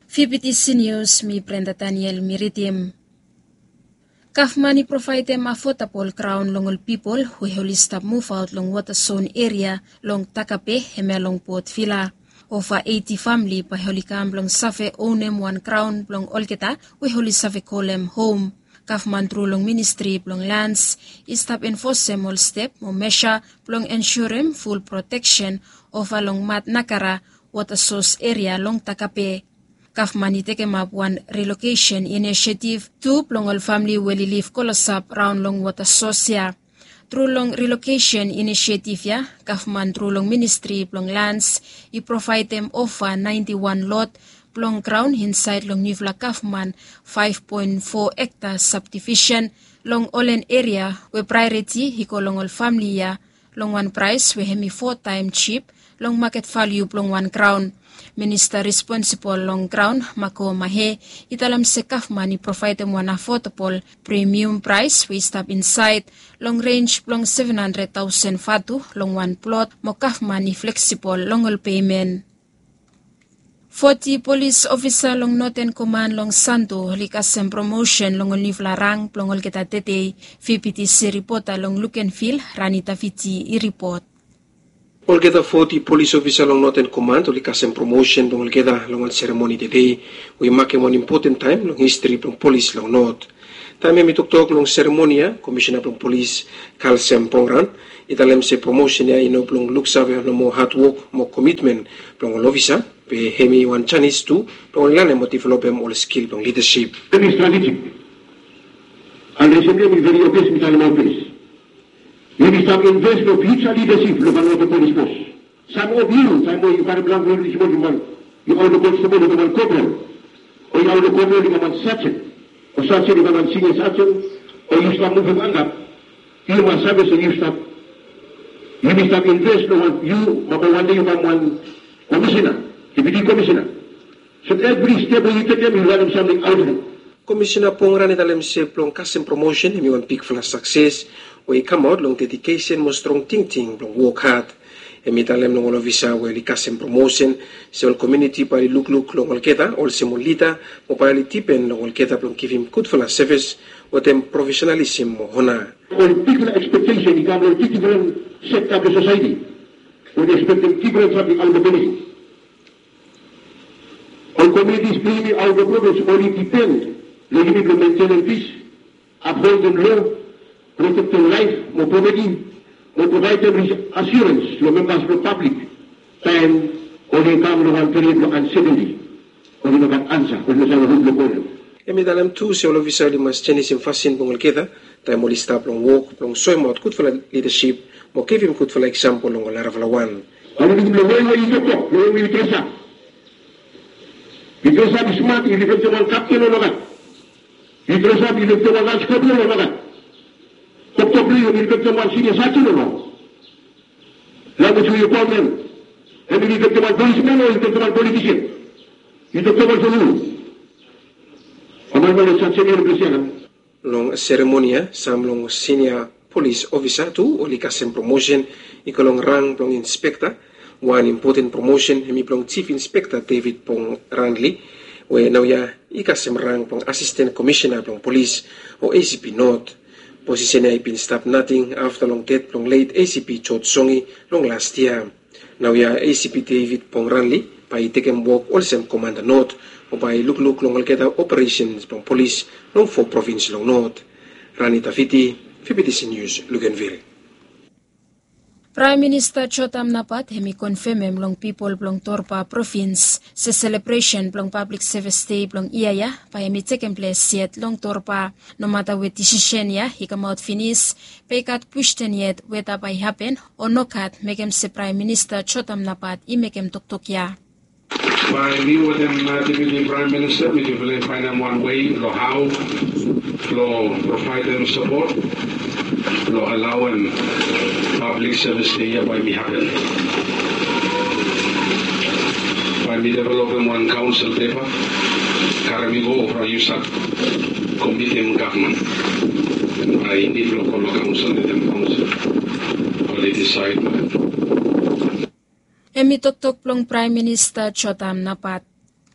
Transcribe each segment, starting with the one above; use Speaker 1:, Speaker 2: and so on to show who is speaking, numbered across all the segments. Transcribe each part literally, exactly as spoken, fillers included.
Speaker 1: V B T C News, mi Brenda Daniel Miritim. Kafmani provide them affordable crown long people who will stop move out long water zone area long Takape heme long Port Villa. Over eighty family by holikam long safe onem one crown long olketa we holy safe colem home. Kafman through long ministry long lands stop enforce all step mo measure long ensure full protection of long mat nakara water source area long Takape. Kafmani take up one relocation initiative to plongol family will live kolosap round long water source ya. Through long relocation initiative ya, Kafman through long ministry plong lands, I provide them offer ninety-one lot plong ground inside long Nifla Kafman five point four hectares subdivision long Olen area where priority hiko long all family ya, long one price we hemi four time cheap long market value plong one crown. Minister responsible long ground Mako Mahe italam se Kafmani provide them one affordable premium price we stop inside long range long seven hundred thousand fatu long one plot mo Kafmani flexible long all payment. forty police officer long Northern Command long Santo likasem promotion long all nifla rang long all kita tete V P T C reporter long look and feel Ranita Fiti I report.
Speaker 2: Olgeda forty police officer long Northern Command uli kasem promotion long olgeda long al ceremony today. We mark one important time long history long police long North. Time mi tuktok long ceremony commissioner long police Kalsem Pongran italem se promotion ya ino long look save no more hard work more commitment long officer pe hemi one Chinese too long lan mo develop all skill long leadership.
Speaker 3: Very strategic. And recently we very obvious with our police. We start invest of future leadership local water police force. Some of you, some of you are blank will be one. You are the constable of one corporal. Or you are the corporal of one sergeant. Or sergeant of one senior sergeant. Or you start moving on up. You must service and you start. You will start invest of you, but one day you have one commissioner, deputy commissioner. So every step you take them, you learn something out of it.
Speaker 2: Commissioner Pongran italem se plong kasem promotion hemi one big flash success. We come out long dedication mo strong thinking long work hard. Emi talem long all visa we likasem promotion se all community pali look look long all keta all se molita mo pali tipen long all keta long give him good for la service with them professionalism mo hona.
Speaker 3: All people expectation you come all different sector of the society. We expect them different something out of the benefit. All communities bringing out the progress only depend on the implementation peace, upholding law. Protecting life, more property, more providing assurance to members of the public, time only come to one period of uncertainty, or you can answer, or you can the problem.
Speaker 2: Emi dalam tu se all officer di mas jenis yang fasin bungol kita, time mo lista plong work, plong soy mo good for leadership, mo give him good for example long lara valawan.
Speaker 3: Ano din lo way you talk, lo way you dress up. You dress up smart, you look to one captain or not. You dress up, you look to one large couple or not. Doctor Blue, you get to one senior sergeant or not? Language will you call them? And you get to one policeman or you get to one politician? You get to one saloon.
Speaker 2: Long ceremony, some long senior police officer too, only kasem promotion, ikolong rang long inspector, one important promotion, hemi long chief inspector David Pong Randley, where now ya ikasem rang long assistant commissioner long police or A C P North. Position ay been stop nothing after long death long late A C P Chot Songi long last year. Now ya A C P David Pong Ranli by taking work also Commander North o by look look long algeta operations long police long for province long North. Ranita Fiti, V B T C News, Luganville.
Speaker 1: Prime Minister Chotam Napat hemi confirm long people blong Torpa province se celebration blong public service day blong iaya pa hemi taken place yet long Torpa no matter with decision ya he come out finish pay kat question yet whether by happen or no kat mekem se Prime Minister Chotam Napat I mekem tok tok ya.
Speaker 4: By me with them uh, Deputy Prime Minister, we will find them one way, or how, to provide them support, to allow them public service day by me happen. By me develop them one council paper, carry go for U S A C, committee government. I need local council, them council, for they decide.
Speaker 1: Emi tok tok plong Prime Minister Chotam Napat.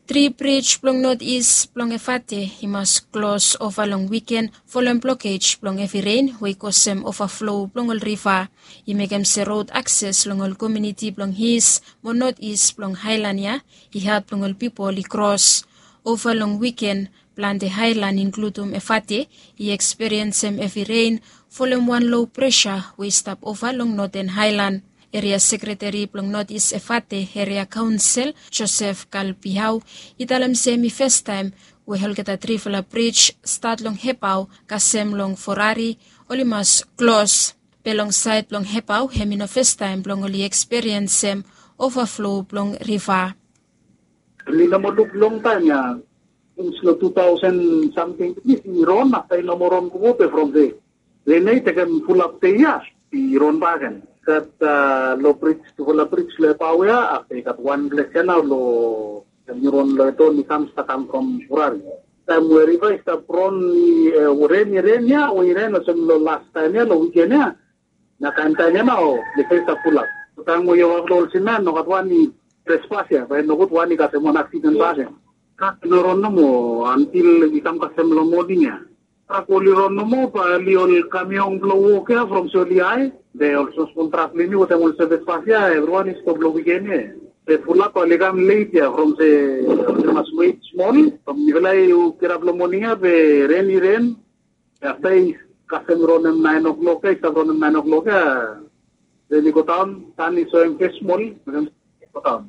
Speaker 1: Three bridge plong northeast plong Efate he must close over long weekend following blockage plong heavy rain we cause him overflow plong ol river. He make him se road access long ol community plong his mo northeast plong highland ya. He had plong ol people he cross over long weekend plan the highland include um Efate. He experience him heavy rain following one low pressure we stop over long northern highland. Area Secretary plong Northeast Efate Area Council Joseph Calpihau italam semi first time we helgeta Trifla Bridge start long Hepau kasem long Forari olimas close pelong side plong Hepau hemino first time plong oli experience sem overflow plong river.
Speaker 5: Lina mo long time ya in two thousand something this iron after no moron ko from the Lenay taken full up the years iron bagan. Kat uh, lo bridge to la bridge le pawya ate kat one lesson lo nyuron lo to ni kam sta kam from Purari tam we river sta pron ni uren ni renya o iren so lo last time ya lo weekend ya na kantanya na o de festa pula tam we yo lo sinan no kat one ni trespass ya ba no kat one ni ka se mon accident ba ya ka no ron no mo until ni kam ka sem lo modinya ako liron no mo pa liol kamyong blow ke from Soliai. They also contract me with them also the spacia. Everyone is to blow again. They full up a legam late from the the must wait small. From Nikolai you kira blomonia be rainy rain. After kasem ronem nine o'clock, kasem ronem nine o'clock. Then you go down. Tan is so small. Go down.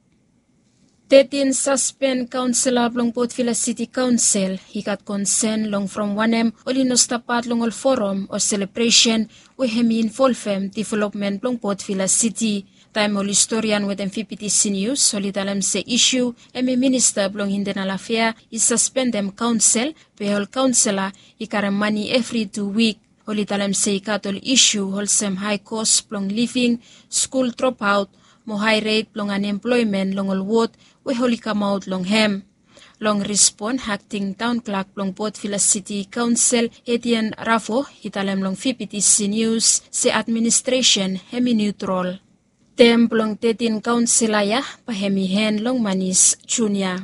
Speaker 1: thirteen suspend councillor long Port Vila City Council. He got consent long from one M oli no stapat long ol forum or celebration we hemi involve development long Port Vila City. Time ol historian with M V P T C News oli dalam se issue emi minister long hindenal affair is suspend them council pe ol councillor ikare money every two week. Oli dalam se ikatol issue wholesome high cost long living, school dropout, mo high rate long unemployment long ol ward we holy come out long hem. Long respond acting town clerk long Port Vila City Council Etienne Rafo hitalem long V P T C News se administration hemi neutral. Tem long thirteen councilor ya pa hemi hen long Manis Junior.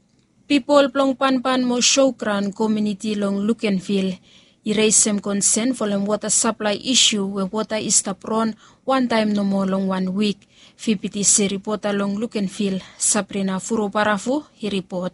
Speaker 1: People plong panpan mo showground community long Lukenville. I-raise some concern for long water supply issue where water is tapron one time no more long one week. V P T C reporter long Lukenville, Sabrina Furo-Parafu, he report.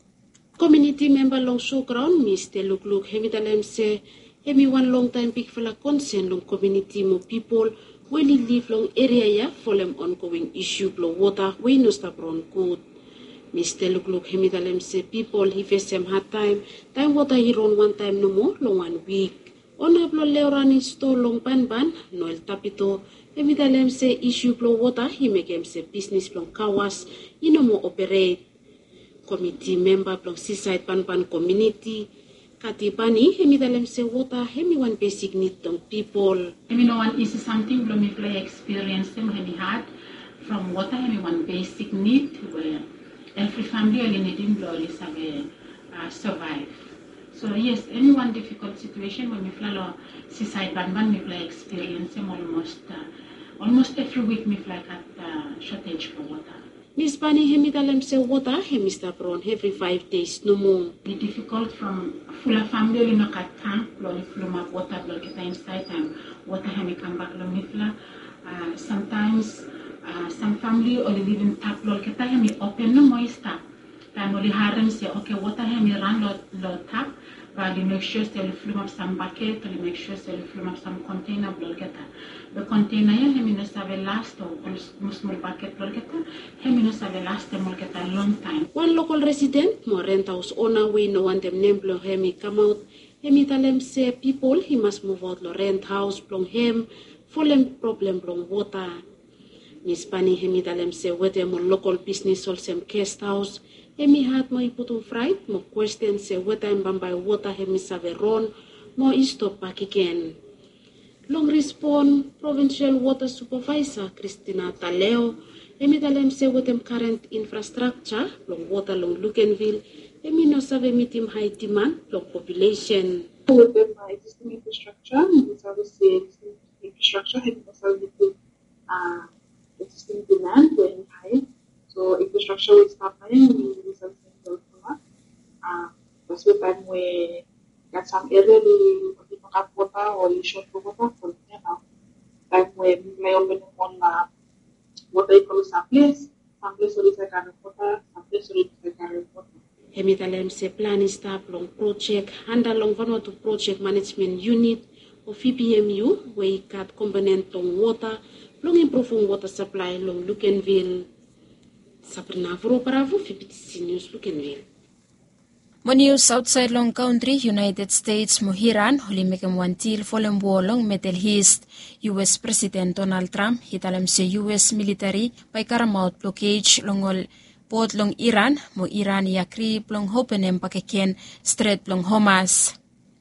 Speaker 6: Community member long showground, Mister Luk Luk, hemi dalem se, hemi one long time big fella concern long community mo people when he live long area ya for them ongoing issue long water we no tapron good. Mister Luk Luk, hemi dalem se people he face them hard time, time water he run one time no more long one week. Onablo leorani store long pan ban, Noel Tapito, hemi dalem se issue long water he make him se business long kawas, he no more operate. Committee member from Seaside Panpan community, Katipani, hemi dalem se water, hemi one basic need of people.
Speaker 7: Hemi no one is something blow me play experience them hemi had from water, hemi one basic need where every family only needing blow is uh, survive. So yes, any one difficult situation when we fly Seaside Panpan, we play experience them almost uh, almost every week we fly at uh, shortage for water.
Speaker 6: Miss Bunny, hemi dalem se water, hemi stapron every five days no more.
Speaker 7: The difficult from full family you know kat tank blow flow up water blow kita inside time water hemi come back lo mifla. Uh, sometimes uh, some family only live in tap blow kita hemi open no more tap. Time only harem say okay water hemi run lo lo tap. But you make sure they flow up some bucket, or you make sure they flow up some container blow kita. The container yan hemi no save last or small bucket blow kita. Hemi no save last them get a long time.
Speaker 6: One local resident, more rent house owner, we no want them name blow hemi come out. Hemi talem say people he must move out lo rent house blow him, full them problem blow water. Miss Pani hemi talem say whether more local business or some guest house. Hemi had mo iputung fright, mo question say whether I'm bambay water hemi save ron, mo istop back again. Long respond, Provincial Water Supervisor Christina Taleo, hemi dalem se with them current infrastructure, long water long Lukenville, hemi no save meet him high demand, long population.
Speaker 8: With them uh, existing infrastructure, we service the existing infrastructure, hemi no save meet uh, existing demand going high. So So infrastructure will start playing in the result of uh, that's the time we got some area the people have water or you short for water for now. Time when may open on uh, what they call some place, some place or is a kind of water, some place or is a kind of water.
Speaker 6: Hemitalem se plan staff long project, handa long Vanuatu project management unit of F P M U, where got component long water, long improving water supply long Lukenville, Sapernavro Bravo, F P T C News Lukenville.
Speaker 1: Mo news outside long country, United States Mohiran, Holimekam Wantil, Folembo long Middle East, U S President Donald Trump, hitalem se U S military, by Karamout blockage longol Port long Iran, mo Iran yakri plong hopenem pakeken straight plong Hamas.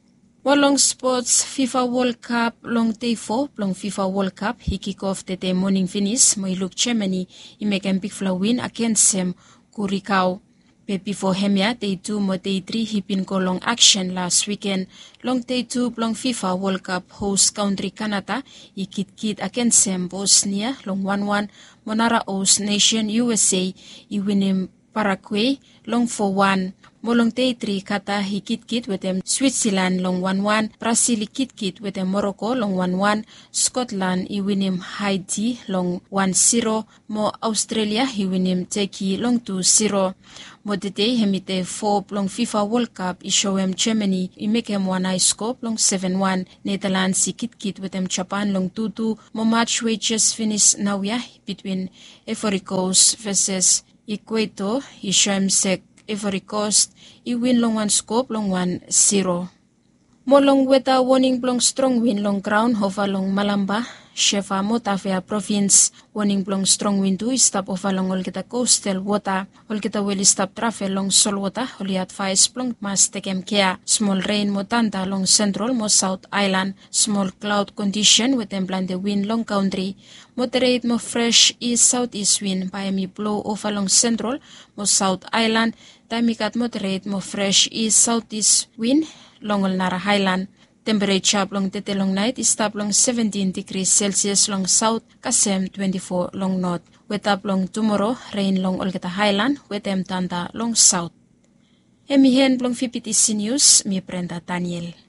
Speaker 1: Walong sports FIFA World Cup long day four plong FIFA World Cup he kick off the day morning finish mo iluk Germany i make a big flow win against them Curacao. But before hemia day two mo day three he been go long action last weekend long day two plong FIFA World Cup host country Canada i kit kit against them Bosnia long one one Monara host nation U S A i win him Paraguay long four one. Molong day three kata hi kit kit with them Switzerland long one one, Brazil kit kit with them Morocco long one one, Scotland i win him Haiti long one zero, mo Australia hi win him Turkey long two zero. Mo today hemite four long FIFA World Cup i show him Germany i make him one high scope long seven one, Netherlands i kit kit with them Japan long two two, mo match wages finish now ya between Ivory Coast versus Ecuador i show him sec Ivory Coast i win long one scope long one zero. Mo long weather warning blong strong wind long ground hova long Malamba, Shefa Motavea province warning blong strong wind to stop over long all kita coastal water, all kita will stop traffic long sol water, all advice blong mas tekem care. Small rain mo tanda long central mo South Island, small cloud condition with them blind the wind long country. Moderate mo fresh east southeast wind by me blow over long central mo South Island. Tamikat moderate mo fresh east southeast wind long Nara Highland. Temperature long tete long night is stop long seventeen degrees Celsius long south, Kasem twenty-four long north. Wet up long tomorrow, rain long Olgeta Highland, wet em tanda long south. Emihen long F P T C News, mi Brenda Daniel.